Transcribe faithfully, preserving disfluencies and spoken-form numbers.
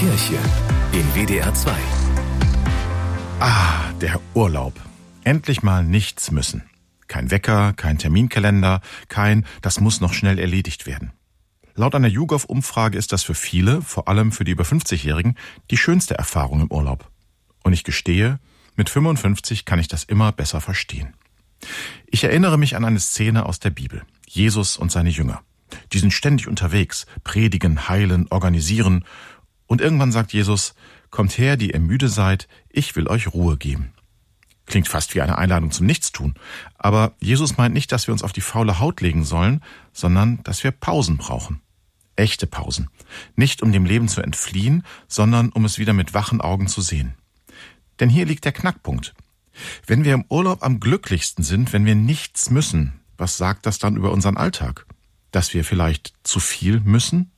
Kirche in W D R zwei. Ah, der Urlaub. Endlich mal nichts müssen. Kein Wecker, kein Terminkalender, kein, das muss noch schnell erledigt werden. Laut einer YouGov-Umfrage ist das für viele, vor allem für die über fünfzigjährigen, die schönste Erfahrung im Urlaub. Und ich gestehe, mit fünfundfünfzig kann ich das immer besser verstehen. Ich erinnere mich an eine Szene aus der Bibel. Jesus und seine Jünger. Die sind ständig unterwegs, predigen, heilen, organisieren. Und irgendwann sagt Jesus, kommt her, die ihr müde seid, ich will euch Ruhe geben. Klingt fast wie eine Einladung zum Nichtstun. Aber Jesus meint nicht, dass wir uns auf die faule Haut legen sollen, sondern dass wir Pausen brauchen. Echte Pausen. Nicht um dem Leben zu entfliehen, sondern um es wieder mit wachen Augen zu sehen. Denn hier liegt der Knackpunkt. Wenn wir im Urlaub am glücklichsten sind, wenn wir nichts müssen, was sagt das dann über unseren Alltag? Dass wir vielleicht zu viel müssen?